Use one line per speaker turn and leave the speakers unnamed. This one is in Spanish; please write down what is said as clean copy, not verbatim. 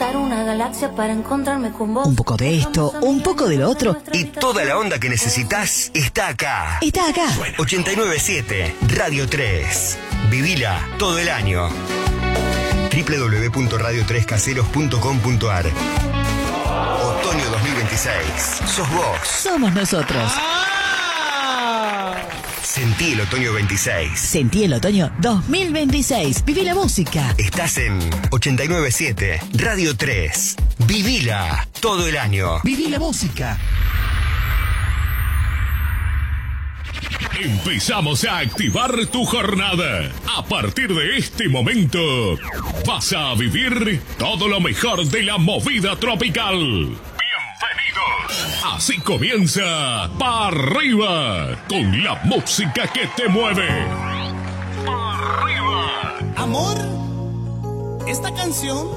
cruzar una galaxia para encontrarme con vos.
Un poco de esto, un poco de lo otro.
Y toda la onda que necesitas está acá.
Está acá.
89.7 Radio 3. Vivila todo el año. www.radio3caseros.com.ar. Otoño 2026. Sos vos.
Somos nosotros.
Sentí el otoño 26.
Sentí el otoño 2026. Viví la música.
Estás en 89.7 Radio 3. Vivila todo el año.
Viví la música.
Empezamos a activar tu jornada. A partir de este momento, vas a vivir todo lo mejor de la movida tropical. Bienvenidos. Así comienza Pa' Arriba, con la música que te mueve. Pa' Arriba.
Amor, esta canción